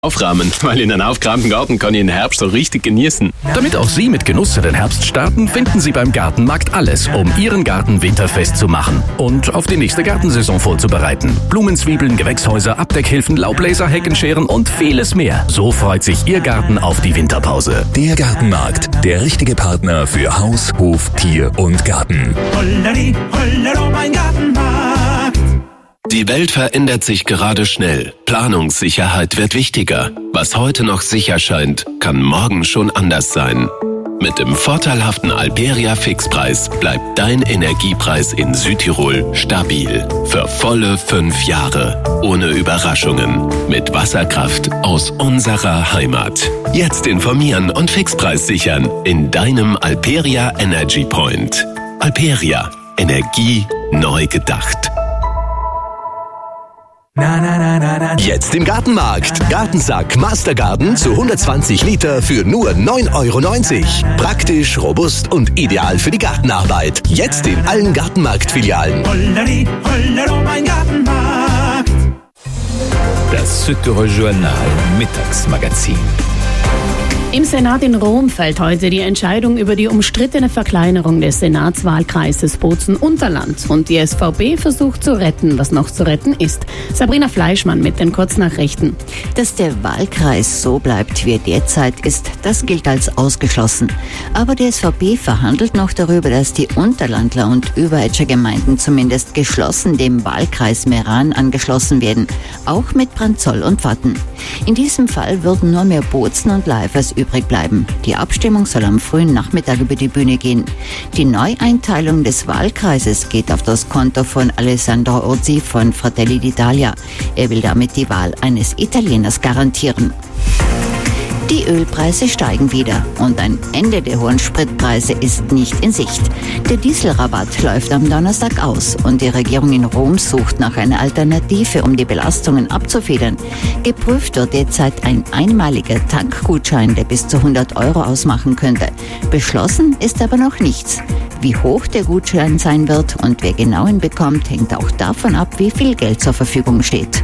Aufrahmen, weil in einem aufgeräumten Garten kann ich den Herbst so richtig genießen. Damit auch Sie mit Genuss in den Herbst starten, finden Sie beim Gartenmarkt alles, um Ihren Garten winterfest zu machen und auf die nächste Gartensaison vorzubereiten. Blumenzwiebeln, Gewächshäuser, Abdeckhilfen, Laubbläser, Heckenscheren und vieles mehr. So freut sich Ihr Garten auf die Winterpause. Der Gartenmarkt, der richtige Partner für Haus, Hof, Tier und Garten. Holleri, hollero, mein Gartenmarkt. Die Welt verändert sich gerade schnell. Planungssicherheit wird wichtiger. Was heute noch sicher scheint, kann morgen schon anders sein. Mit dem vorteilhaften Alperia Fixpreis bleibt dein Energiepreis in Südtirol stabil. Für volle 5 Jahre. Ohne Überraschungen. Mit Wasserkraft aus unserer Heimat. Jetzt informieren und Fixpreis sichern in deinem Alperia Energy Point. Alperia. Energie neu gedacht. Jetzt im Gartenmarkt. Gartensack Mastergarden zu 120 Liter für nur 9,90 €. Praktisch, robust und ideal für die Gartenarbeit. Jetzt in allen Gartenmarkt-Filialen. Holleri, hollero, mein Gartenmarkt. Das Südtirol Journal Mittagsmagazin. Im Senat in Rom fällt heute die Entscheidung über die umstrittene Verkleinerung des Senatswahlkreises Bozen-Unterland. Und die SVP versucht zu retten, was noch zu retten ist. Sabrina Fleischmann mit den Kurznachrichten. Dass der Wahlkreis so bleibt, wie er derzeit ist, das gilt als ausgeschlossen. Aber die SVP verhandelt noch darüber, dass die Unterlandler und Überetscher Gemeinden zumindest geschlossen dem Wahlkreis Meran angeschlossen werden, auch mit Branzoll und Watten. In diesem Fall würden nur mehr Bozen und Leifers übrig bleiben. Die Abstimmung soll am frühen Nachmittag über die Bühne gehen. Die Neueinteilung des Wahlkreises geht auf das Konto von Alessandro Orsi von Fratelli d'Italia. Er will damit die Wahl eines Italieners garantieren. Die Ölpreise steigen wieder und ein Ende der hohen Spritpreise ist nicht in Sicht. Der Dieselrabatt läuft am Donnerstag aus und die Regierung in Rom sucht nach einer Alternative, um die Belastungen abzufedern. Geprüft wird derzeit ein einmaliger Tankgutschein, der bis zu 100 € ausmachen könnte. Beschlossen ist aber noch nichts. Wie hoch der Gutschein sein wird und wer genau ihn bekommt, hängt auch davon ab, wie viel Geld zur Verfügung steht.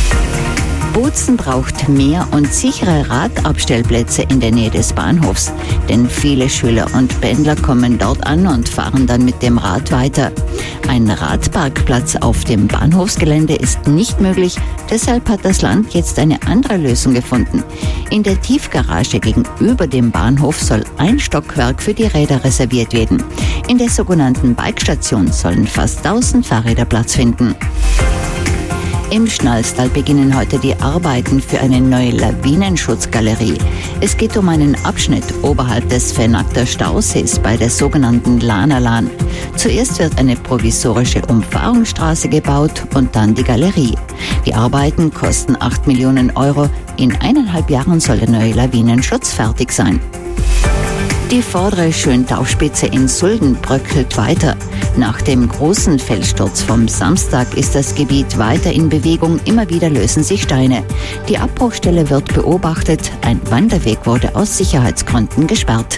Bozen braucht mehr und sichere Radabstellplätze in der Nähe des Bahnhofs, denn viele Schüler und Pendler kommen dort an und fahren dann mit dem Rad weiter. Ein Radparkplatz auf dem Bahnhofsgelände ist nicht möglich, deshalb hat das Land jetzt eine andere Lösung gefunden. In der Tiefgarage gegenüber dem Bahnhof soll ein Stockwerk für die Räder reserviert werden. In der sogenannten Bikestation sollen fast 1000 Fahrräder Platz finden. Im Schnalstal beginnen heute die Arbeiten für eine neue Lawinenschutzgalerie. Es geht um einen Abschnitt oberhalb des Fenakter Stausees bei der sogenannten Lanalan. Zuerst wird eine provisorische Umfahrungsstraße gebaut und dann die Galerie. Die Arbeiten kosten 8 Millionen €. In 1,5 Jahren soll der neue Lawinenschutz fertig sein. Die vordere Schöntauchspitze in Sulden bröckelt weiter. Nach dem großen Felssturz vom Samstag ist das Gebiet weiter in Bewegung. Immer wieder lösen sich Steine. Die Abbruchstelle wird beobachtet. Ein Wanderweg wurde aus Sicherheitsgründen gesperrt.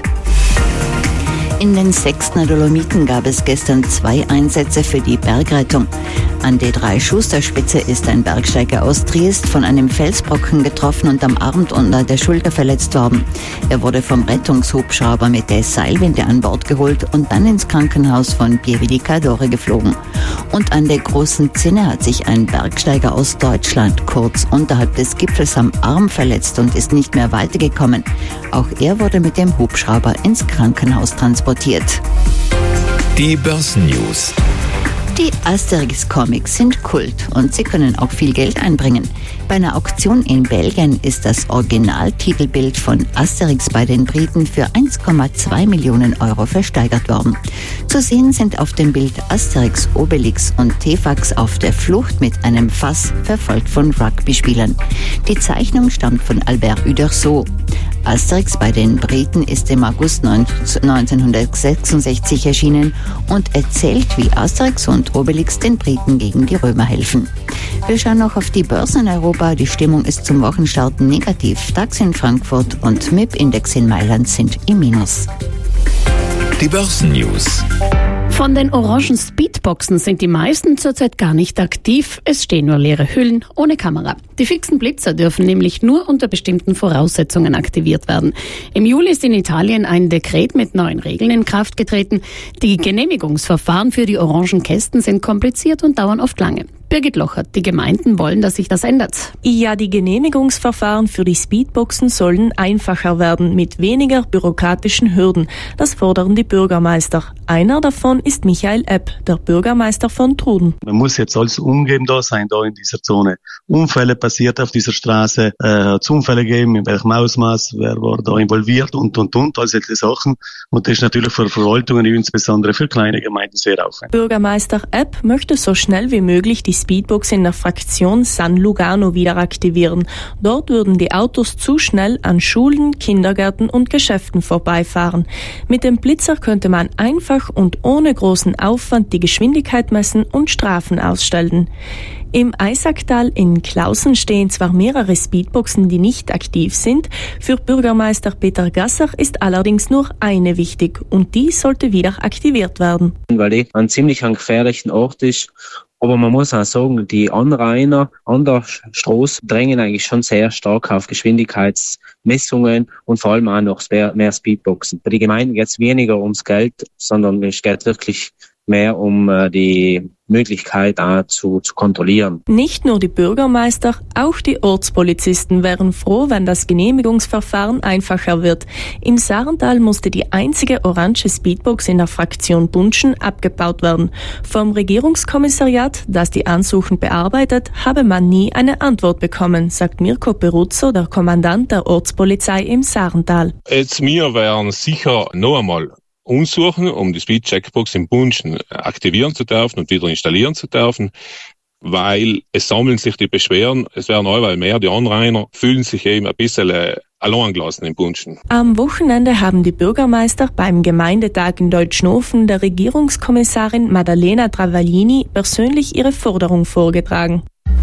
In den Sechstner Dolomiten gab es gestern 2 Einsätze für die Bergrettung. An der Drei-Schuster-Spitze ist ein Bergsteiger aus Triest von einem Felsbrocken getroffen und am Arm unter der Schulter verletzt worden. Er wurde vom Rettungshubschrauber mit der Seilwinde an Bord geholt und dann ins Krankenhaus von Pieve-di-Cadore geflogen. Und an der Großen Zinne hat sich ein Bergsteiger aus Deutschland kurz unterhalb des Gipfels am Arm verletzt und ist nicht mehr weitergekommen. Auch er wurde mit dem Hubschrauber ins Krankenhaus transportiert. Die Börsennews. Die Asterix-Comics sind Kult und sie können auch viel Geld einbringen. Bei einer Auktion in Belgien ist das Originaltitelbild von Asterix bei den Briten für 1,2 Millionen € versteigert worden. Zu sehen sind auf dem Bild Asterix, Obelix und Tefax auf der Flucht mit einem Fass, verfolgt von Rugby-Spielern. Die Zeichnung stammt von Albert Uderzo. Asterix bei den Briten ist im August 1966 erschienen und erzählt, wie Asterix und Obelix den Briten gegen die Römer helfen. Wir schauen noch auf die Börsen in Europa. Die Stimmung ist zum Wochenstart negativ. DAX in Frankfurt und MIP-Index in Mailand sind im Minus. Die Börsennews. Von den orangen Speedboxen sind die meisten zurzeit gar nicht aktiv. Es stehen nur leere Hüllen ohne Kamera. Die fixen Blitzer dürfen nämlich nur unter bestimmten Voraussetzungen aktiviert werden. Im Juli ist in Italien ein Dekret mit neuen Regeln in Kraft getreten. Die Genehmigungsverfahren für die orangen Kästen sind kompliziert und dauern oft lange. Birgit Lochert, die Gemeinden wollen, dass sich das ändert. Ja, die Genehmigungsverfahren für die Speedboxen sollen einfacher werden, mit weniger bürokratischen Hürden. Das fordern die Bürgermeister. Einer davon ist Michael Epp, der Bürgermeister von Truden. Man muss jetzt alles umgeben da sein, da in dieser Zone. Unfälle passiert auf dieser Straße, hat es Unfälle gegeben, in welchem Ausmaß, wer war da involviert und, all solche Sachen. Und das ist natürlich für Verwaltungen, insbesondere für kleine Gemeinden, sehr aufwendig. Bürgermeister Epp möchte so schnell wie möglich die Speedbox in der Fraktion San Lugano wieder aktivieren. Dort würden die Autos zu schnell an Schulen, Kindergärten und Geschäften vorbeifahren. Mit dem Blitzer könnte man einfach und ohne großen Aufwand die Geschwindigkeit messen und Strafen ausstellen. Im Eisacktal in Klausen stehen zwar mehrere Speedboxen, die nicht aktiv sind. Für Bürgermeister Peter Gasser ist allerdings nur eine wichtig und die sollte wieder aktiviert werden. Weil die an ziemlich gefährlichen Ort ist. Aber man muss auch sagen, die Anrainer an der Straße drängen eigentlich schon sehr stark auf Geschwindigkeitsmessungen und vor allem auch noch mehr Speedboxen. Bei den Gemeinden geht es weniger ums Geld, sondern es geht wirklich mehr um die Möglichkeit auch zu kontrollieren. Nicht nur die Bürgermeister, auch die Ortspolizisten wären froh, wenn das Genehmigungsverfahren einfacher wird. Im Sarental musste die einzige orange Speedbox in der Fraktion Bunschen abgebaut werden. Vom Regierungskommissariat, das die Ansuchen bearbeitet, habe man nie eine Antwort bekommen, sagt Mirko Peruzzo, der Kommandant der Ortspolizei im Sarental. Jetzt wir werden sicher noch einmal umsuchen, um die Speed-Checkbox im Bunschen aktivieren zu dürfen und wieder installieren zu dürfen, weil es sammeln sich die Beschwerden, es werden allweil mehr, die Anrainer fühlen sich eben ein bisschen allein gelassen im Bunschen. Am Wochenende haben die Bürgermeister beim Gemeindetag in Deutschnofen der Regierungskommissarin Maddalena Travaglini persönlich ihre Forderung vorgetragen.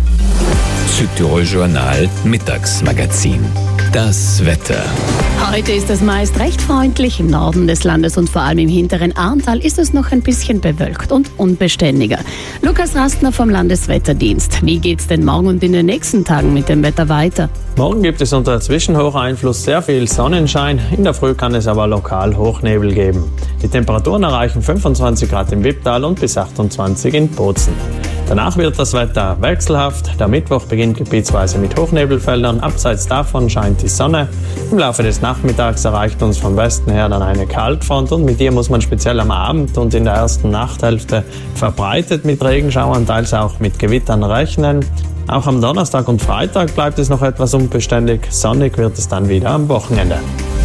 Südtirol Journal Mittagsmagazin. Das Wetter. Heute ist es meist recht freundlich im Norden des Landes und vor allem im hinteren Ahrntal ist es noch ein bisschen bewölkt und unbeständiger. Lukas Rastner vom Landeswetterdienst. Wie geht's denn morgen und in den nächsten Tagen mit dem Wetter weiter? Morgen gibt es unter Zwischenhocheinfluss sehr viel Sonnenschein. In der Früh kann es aber lokal Hochnebel geben. Die Temperaturen erreichen 25 Grad im Wipptal und bis 28 in Bozen. Danach wird das Wetter wechselhaft. Der Mittwoch beginnt gebietsweise mit Hochnebelfeldern. Abseits davon scheint die Sonne. Im Laufe des Nachmittags erreicht uns vom Westen her dann eine Kaltfront und mit ihr muss man speziell am Abend und in der ersten Nachthälfte verbreitet mit Regenschauern, teils auch mit Gewittern rechnen. Auch am Donnerstag und Freitag bleibt es noch etwas unbeständig. Sonnig wird es dann wieder am Wochenende.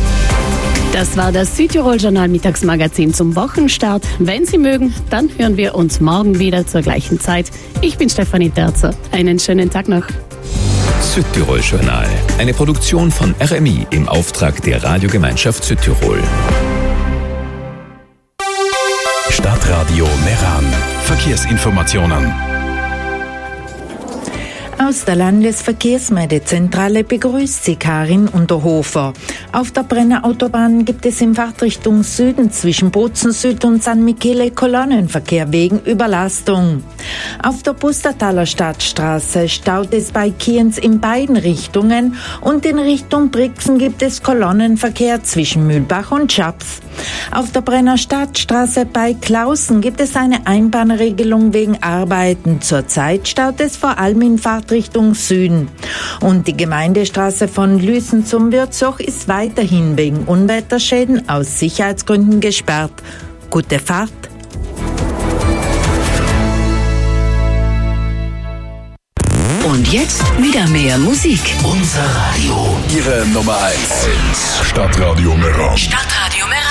Das war das Südtirol-Journal Mittagsmagazin zum Wochenstart. Wenn Sie mögen, dann hören wir uns morgen wieder zur gleichen Zeit. Ich bin Stefanie Terzer. Einen schönen Tag noch. Südtirol Journal, eine Produktion von RMI im Auftrag der Radiogemeinschaft Südtirol. Stadtradio Meran. Verkehrsinformationen. Aus der Landesverkehrsmeldezentrale begrüßt Sie Karin Unterhofer. Auf der Brenner Autobahn gibt es in Fahrtrichtung Süden zwischen Bozen Süd und San Michele Kolonnenverkehr wegen Überlastung. Auf der Pustertaler Stadtstraße staut es bei Kienz in beiden Richtungen und in Richtung Brixen gibt es Kolonnenverkehr zwischen Mühlbach und Schaps. Auf der Brenner Stadtstraße bei Klausen gibt es eine Einbahnregelung wegen Arbeiten. Zurzeit staut es vor allem in Fahrtrichtung Süden. Und die Gemeindestraße von Lüßen zum Würzoch ist weiterhin wegen Unwetterschäden aus Sicherheitsgründen gesperrt. Gute Fahrt! Und jetzt wieder mehr Musik. Unser Radio. Ihre Nummer 1. Stadtradio Meran. Stadtradio Meran.